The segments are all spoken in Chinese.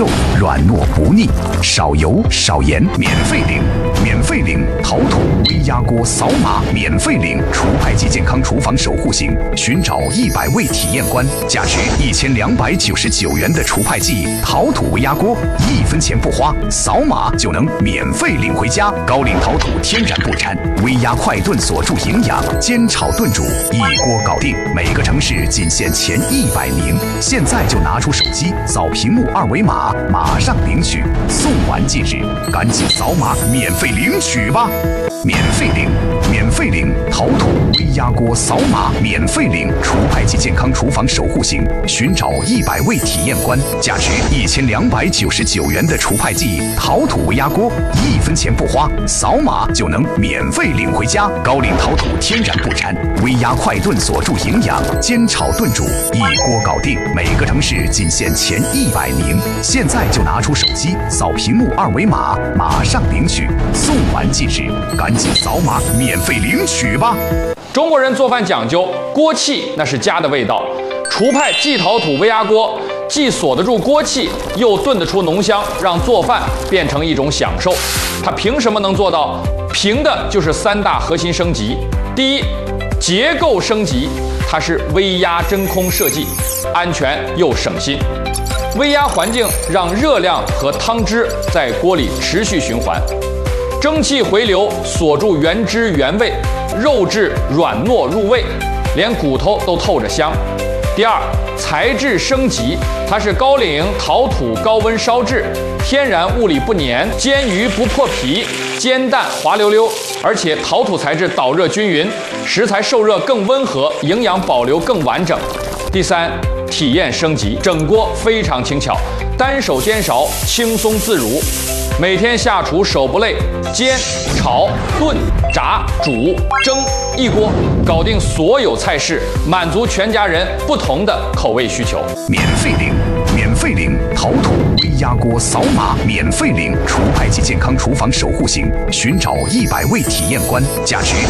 肉，软糯不腻，少油少盐，免费领！免费领陶土微压锅扫码免费领除派季健康厨房守护型，寻找100位体验官，价值1299元的除派季陶土微压锅，1分钱不花，扫码就能免费领回家。高岭陶土天然不粘，微压快炖锁住营养，煎炒炖煮一锅搞定。每个城市仅限前100名，现在就拿出手机扫屏幕2维码，马上领取，送完即止，赶紧扫码免费领取吧！免费领！免费领陶土微压锅扫码免费领除派季健康厨房守护型，寻找100位体验官，价值1299元的除派季陶土微压锅，1分钱不花，扫码就能免费领回家。高岭陶土天然不粘，微压快炖锁住营养，煎炒炖煮一锅搞定。每个城市仅限前100名，现在就拿出手机扫屏幕2维码，马上领取，送完即止，赶紧扫码免费领取吧！ 中国人做饭讲究锅气，那是家的味道。厨派季陶土微压锅既锁得住锅气，又炖得出浓香，让做饭变成一种享受。它凭什么能做到？凭的就是3大核心升级。第一，结构升级，它是微压真空设计，安全又省心。微压环境让热量和汤汁在锅里持续循环，蒸汽回流锁住原汁原味，肉质软糯入味，连骨头都透着香。第二，材质升级，它是高岭陶土高温烧制，天然物理不粘，煎鱼不破皮，煎蛋滑溜溜，而且陶土材质导热均匀，食材受热更温和，营养保留更完整。第三，体验升级，整锅非常轻巧，单手煎勺轻松自如，每天下厨手不累，煎、炒、炖、炸、煮、蒸，一锅搞定所有菜式，满足全家人不同的口味需求。 免费领！免费领陶土微压锅扫码免费领除派季健康厨房守护型，寻找100位体验官，价值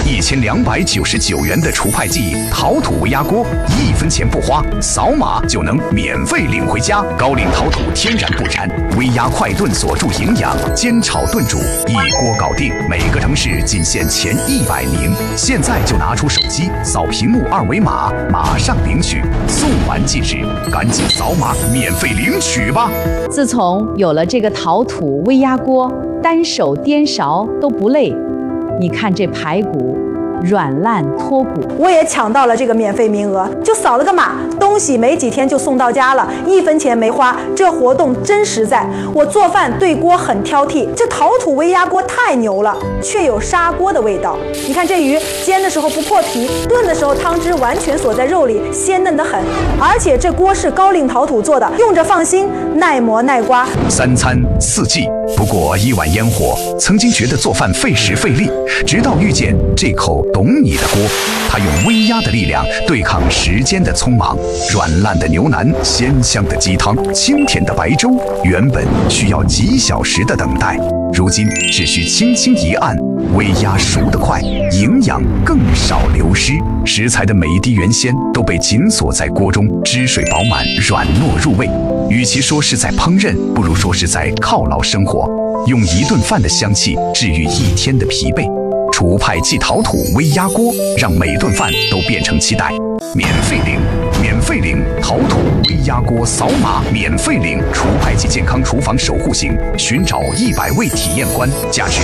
1299元的除派季陶土微压锅，1分钱不花，扫码就能免费领回家。高岭陶土天然不粘，微压快炖锁住营养，煎炒炖煮一锅搞定。每个城市仅限前100名，现在就拿出手机扫屏幕2维码，马上领取，送完即止，赶紧扫码免费领取吧！ 自从有了这个陶土微压锅，单手颠勺都不累。你看这排骨软烂脱骨， 我也抢到了这个免费名额，就扫了个码，东西没几天就送到家了，1分钱没花，这活动真实在。我做饭对锅很挑剔，这陶土微压锅太牛了，却有砂锅的味道。你看这鱼煎的时候不破皮，炖的时候汤汁完全锁在肉里，鲜嫩得很。而且这锅是高岭陶土做的，用着放心，耐磨耐刮。 3餐4季，不过1碗烟火。曾经觉得做饭费时费力，直到遇见这口懂你的锅，它用微压的力量对抗时间的匆忙，软烂的牛腩，鲜香的鸡汤，清甜的白粥，原本需要几小时的等待，如今只需轻轻一按，微压熟得快，营养更少流失，食材的每一滴原鲜都被紧锁在锅中，汁水饱满，软糯入味。与其说是在烹饪，不如说是在犒劳生活，用一顿饭的香气治愈一天的疲惫。厨派季陶土微压锅，让每顿饭都变成期待。免费领！免费领陶土微压锅扫码免费领厨派季健康厨房守护型，寻找100位体验官，价值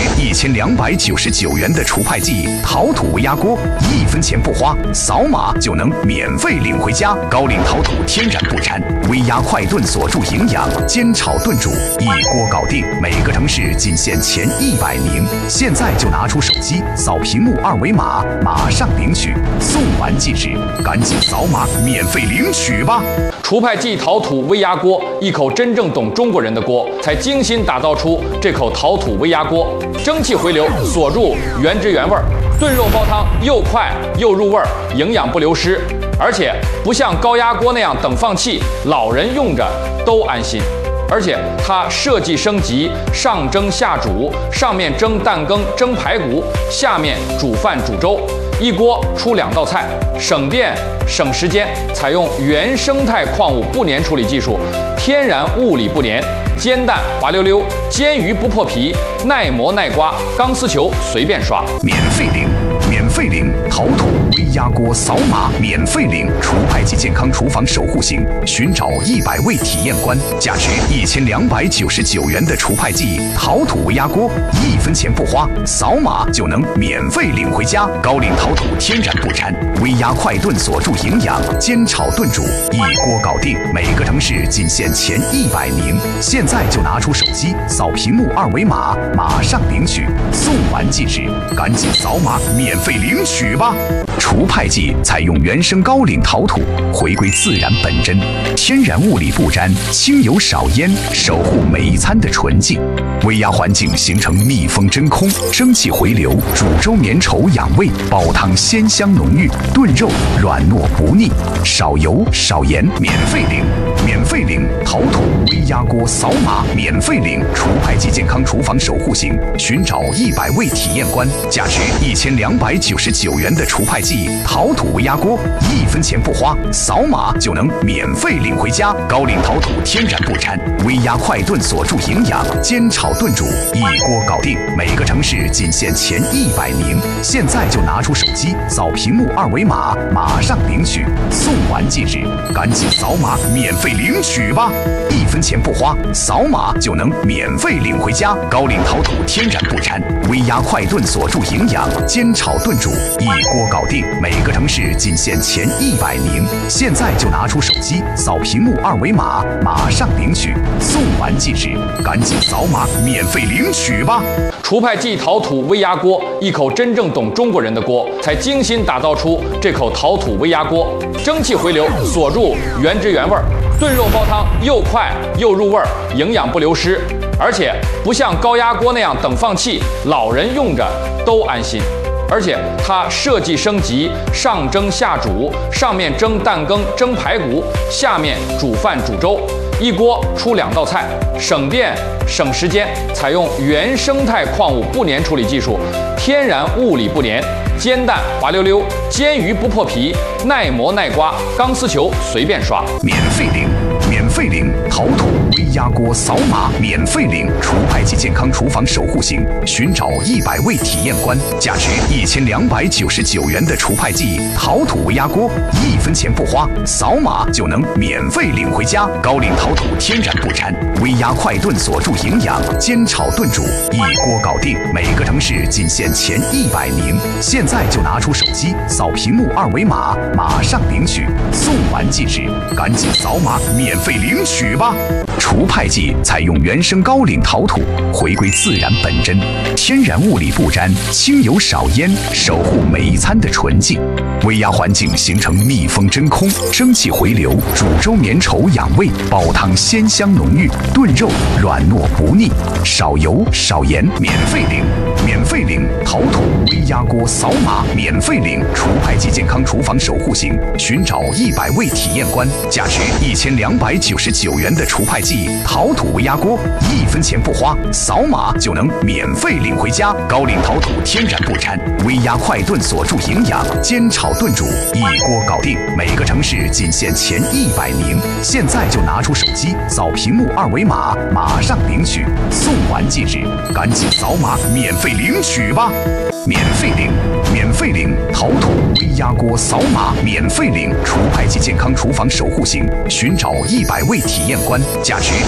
1299元的厨派季陶土微压锅，1分钱不花，扫码就能免费领回家。高岭陶土天然不粘，微压快炖锁住营养，煎炒炖煮一锅搞定。每个城市仅限前100名，现在就拿出手机扫屏幕2维码，马上领取，送完即止，赶紧扫码免费领取吧！ 厨派季陶土微压锅，一口真正懂中国人的锅，才精心打造出这口陶土微压锅。蒸汽回流锁住原汁原味，炖肉煲汤又快又入味，营养不流失。而且不像高压锅那样等放气，老人用着都安心。而且它设计升级，上蒸下煮，上面蒸蛋羹、蒸排骨，下面煮饭煮粥，一锅出2道菜，省电省时间。采用原生态矿物不粘处理技术，天然物理不粘， 煎蛋滑溜溜，煎鱼不破皮，耐磨耐刮，钢丝球随便刷。 免费领，免费领陶土微压锅扫码免费领除派及健康厨房守护型，寻找100位体验官，价值1299元的除派剂陶土微压锅，1分钱不花，扫码就能免费领回家。高岭陶土天然不粘，微压快炖锁住营养，煎炒炖煮一锅搞定。每个城市仅限前100名，现在就拿出手机扫屏幕2维码，马上领取，送完即止，赶紧扫码免费领取吧！除派剂采用原生高岭陶土，回归自然本真，天然物理不沾，清油少烟，守护每一餐的纯净。微压环境形成密封真空，蒸汽回流，煮粥绵稠养胃，煲汤鲜香浓郁，炖肉软糯不腻，少油少盐，免费领，免费领陶土微压锅扫码免费领除派剂健康厨房守护型，寻找100位体验官，价值1299元的除派剂陶土微压锅，1分钱不花，扫码就能免费领回家。高岭陶土天然不粘，微压快炖锁住营养，煎炒炖煮一锅搞定。每个城市仅限前100名，现在就拿出手机扫屏幕2维码，马上领取，送完即止，赶紧扫码免费领取吧！1分钱不花，扫码就能免费领回家。高岭陶土天然不粘，微压快炖锁住营养，煎炒炖煮一锅搞定。每个城市仅限前100名，现在就拿出手机扫屏幕2维码，马上领取，送完即止，赶紧扫码免费领取吧！ 除派剂陶土微压锅，一口真正懂中国人的锅，才精心打造出这口陶土微压锅，蒸汽回流，锁住原汁原味，炖肉煲汤又快又入味，营养不流失，而且不像高压锅那样等放气，老人用着都安心。而且它设计升级，上蒸下煮，上面蒸蛋羹、蒸排骨，下面煮饭煮粥，一锅出2道菜，省电省时间。采用原生态矿物不粘处理技术，天然物理不粘，煎蛋滑溜溜，煎鱼不破皮，耐磨耐刮，钢丝球随便刷。 免费领，免费领陶土微压锅扫码免费领除派剂健康厨房守护型，寻找100位体验官，价值1299元的除派剂陶土微压锅，1分钱不花，扫码就能免费领回家。高岭陶土天然不粘，微压快炖锁住营养，煎炒炖煮一锅搞定。每个城市仅限前100名，现在就拿出手机扫屏幕2维码，马上领取，送完即止，赶紧扫码免费领取吧！除派剂采用原生高岭陶土，回归自然本真，天然物理不沾，清油少烟，守护每一餐的纯净。微压环境形成密封真空，蒸汽回流，煮粥绵稠养胃，煲汤鲜香浓郁，炖肉软糯不腻，少油少盐，免费领，免费领陶土微压锅扫码免费领除派剂健康厨房守护型，寻找100位体验官，价值1299元的除派剂陶土微压锅，1分钱不花，扫码就能免费领回家。高岭陶土天然不粘，微压快炖锁住营养，煎炒炖煮一锅搞定。每个城市仅限前100名，现在就拿出手机扫屏幕2维码，马上领取，送完即止，赶紧扫码免费领取吧！免费领，免费领陶土微压锅扫码免费领除派剂健康厨房守护型，寻找100位体验官，价值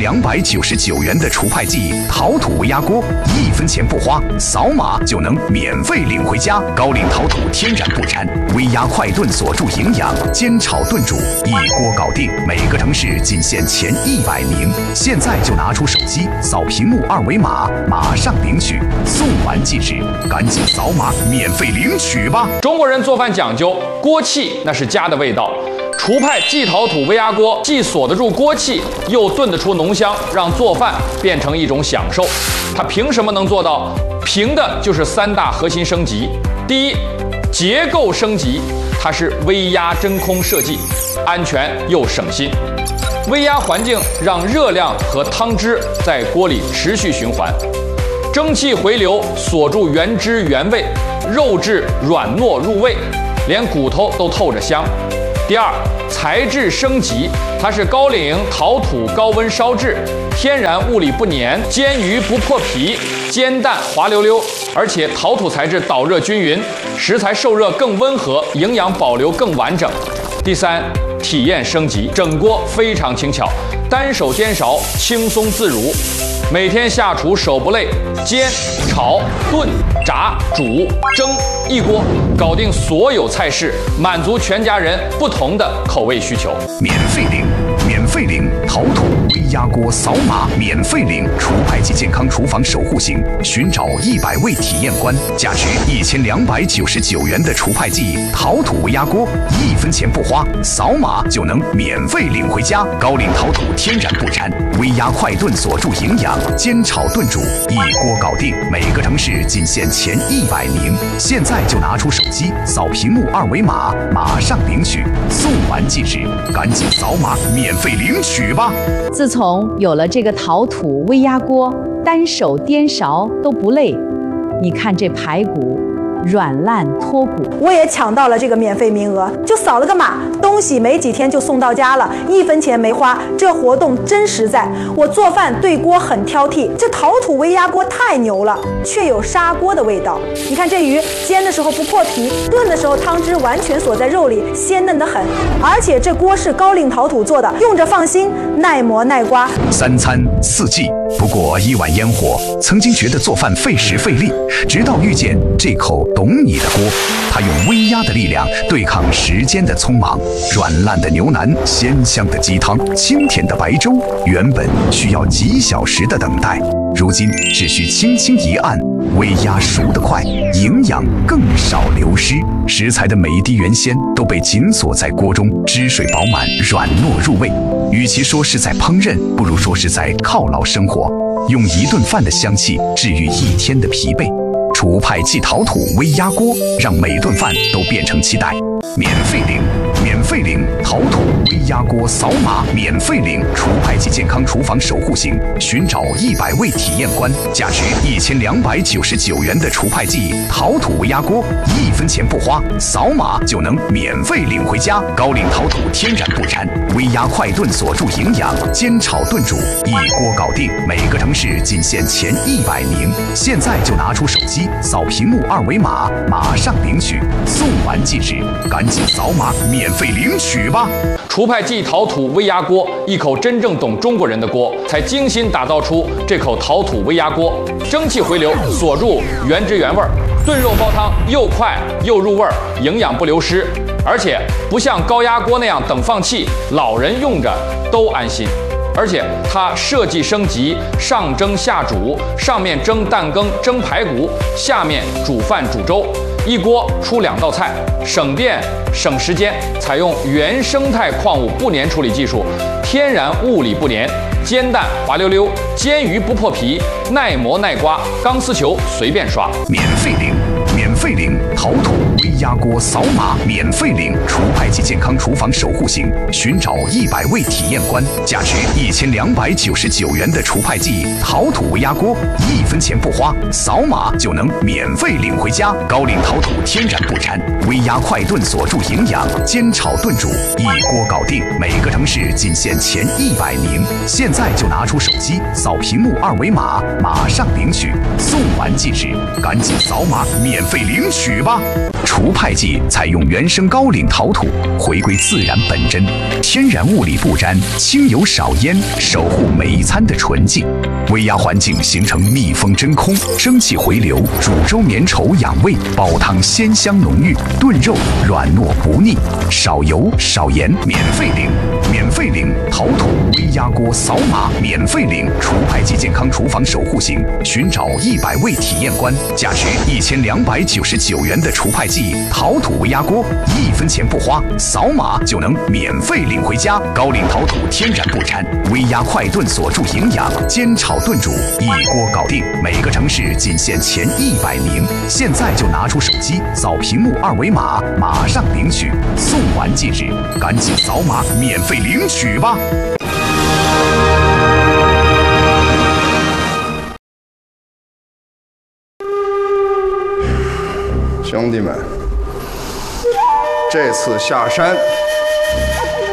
1299元的除派剂陶土微压锅，1分钱不花，扫码就能免费领回家。高岭陶土天然不粘，微压快炖锁住营养，煎炒炖煮一锅搞定。每个城市仅限前100名，现在就拿出手机扫屏幕2维码，马上领取，送完即止，赶紧扫码免费领取吧！ 中国人做饭讲究锅气，那是家的味道。除派技陶土微压锅既锁得住锅气，又炖得出浓香，让做饭变成一种享受。它凭什么能做到？凭的就是3大核心升级。第一，结构升级，它是微压真空设计，安全又省心。微压环境让热量和汤汁在锅里持续循环，蒸汽回流锁住原汁原味，肉质软糯入味，连骨头都透着香。第二， 材质升级，它是高岭陶土高温烧制，天然物理不粘，煎鱼不破皮，煎蛋滑溜溜，而且陶土材质导热均匀，食材受热更温和，营养保留更完整。第三，体验升级，整锅非常轻巧，单手颠勺轻松自如，每天下厨手不累，煎、炒、炖、炸、煮、蒸，一锅搞定所有菜式，满足全家人不同的口味需求。 免费领陶土微压锅，扫码免费领除排及健康厨房守护型，寻找100位体验官，价值1299元的除排剂陶土微压锅，1分钱不花，扫码就能免费领回家。高岭陶土天然不粘，微压快炖锁住营养，煎炒炖煮一锅搞定，每个城市仅限前100名。现在就拿出手机扫屏幕2维码，马上领取，送完即止，赶紧扫码免费领取吧。 自从有了这个陶土微压锅，单手颠勺都不累。你看这排骨软烂脱骨， 我也抢到了这个免费名额，就扫了个码，东西没几天就送到家了，1分钱没花，这活动真实在。我做饭对锅很挑剔，这陶土微压锅太牛了，却有砂锅的味道。你看这鱼煎的时候不破皮，炖的时候汤汁完全锁在肉里，鲜嫩得很。而且这锅是高岭陶土做的，用着放心，耐磨耐刮。 3餐4季，不过1碗烟火。曾经觉得做饭费时费力，直到遇见这口懂你的锅，它用微压的力量对抗时间的匆忙。软烂的牛腩，鲜香的鸡汤，清甜的白粥，原本需要几小时的等待，如今只需轻轻一按，微压熟得快，营养更少流失。食材的每一滴原鲜都被紧锁在锅中，汁水饱满，软糯入味。与其说是在烹饪，不如说是在犒劳生活，用一顿饭的香气治愈一天的疲惫。除派即陶土微压锅，让每顿饭都变成期待。免费领陶土微压锅，扫码免费领除排及健康厨房守护型，寻找100位体验官，价值1299元的除排剂陶土微压锅，1分钱不花，扫码就能免费领回家。高岭陶土天然不粘，微压快炖锁住营养，煎炒炖煮一锅搞定，每个城市仅限前100名。现在就拿出手机扫屏幕2维码，马上领取，送完即止，赶紧扫码免费领取吧。 除派即陶土微压锅，一口真正懂中国人的锅，才精心打造出这口陶土微压锅，蒸汽回流锁住原汁原味，炖肉煲汤又快又入味，营养不流失，而且不像高压锅那样等放气，老人用着都安心。而且它设计升级，上蒸下煮，上面蒸蛋羹、蒸排骨，下面煮饭煮粥，一锅出2道菜，省电省时间。采用原生态矿物不粘处理技术，天然物理不粘，煎蛋滑溜溜，煎鱼不破皮，耐磨耐刮，钢丝球随便刷。 免费领陶土微压锅，扫码免费领除排及健康厨房守护型，寻找100位体验官，价值1299元的除排剂陶土微压锅，1分钱不花，扫码就能免费领回家。高岭陶土天然不粘，微压快炖锁住营养，煎炒炖煮一锅搞定，每个城市仅限前100名。现在就拿出手机扫屏幕2维码，马上领取，送完即止，赶紧扫码免费领取吧。除派剂采用原生高岭陶土，回归自然本真，天然物理不沾，轻油少烟，守护每一餐的纯净。微压环境形成密封真空，蒸汽回流，煮粥绵稠养胃，煲汤鲜香浓郁，炖肉软糯不腻，少油少盐。免费领陶土微压锅，扫码免费领除排及健康厨房守护型，寻找100位体验官，价值1299元的除排剂陶土微压锅，1分钱不花，扫码就能免费领回家。高岭陶土天然不粘，微压快炖锁住营养，煎炒炖煮一锅搞定，每个城市仅限前100名。现在就拿出手机扫屏幕2维码，马上领取，送完即止，赶紧扫码免费领取吧。 兄弟们，这次下山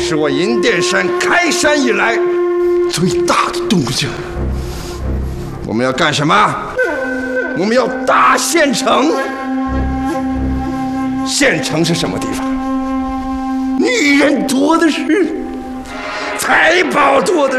是我银殿山开山以来最大的动静。我们要干什么？我们要打县城。县城是什么地方？女人多的是，财宝多的